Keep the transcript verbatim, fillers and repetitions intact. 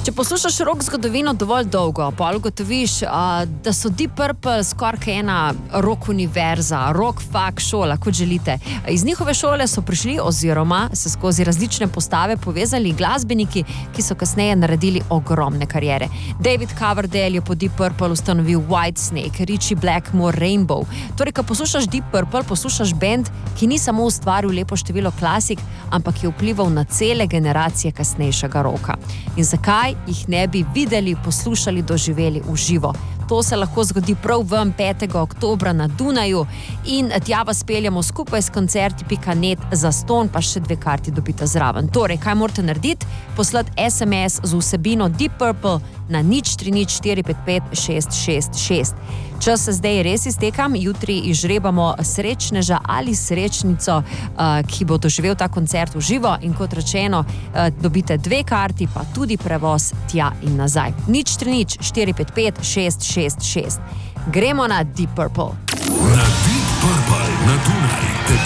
Če poslušaš rock zgodovino dovolj dolgo, pa ugotoviš, da so Deep Purple skoraj ena rock univerza, rock fuck šola, kot želite. Iz njihove šole so prišli oziroma se skozi različne postave povezali glasbeniki, ki so kasneje naredili ogromne kariere. David Coverdale je po Deep Purple ustanovil Whitesnake, Ritchie Blackmore Rainbow. Torej, ko poslušaš Deep Purple, poslušaš band, ki ni samo ustvaril lepo število klasik, ampak je vplival na cele generacije kasnejšega roka. In zakaj jih ne bi videli, poslušali, doživeli v živo? To se lahko zgodi prav vam petega oktobra na Dunaju in tja vas peljamo skupaj s koncerti pika net za ston, pa še dve karti dobite zraven. Torej, kaj morate narediti? Poslati es em es z vsebino Deep Purple na nič tri nič štiri pet pet šest šest šest. Čas se zdaj res iztekam, jutri izžrebamo srečneža ali srečnico, ki bo doživel ta koncert v živo in kot rečeno, dobite dve karti, pa tudi prevoz tja in nazaj. nič tri nič štiri pet pet šest šest šest. Gremo na Deep Purple. Na Deep Purple, na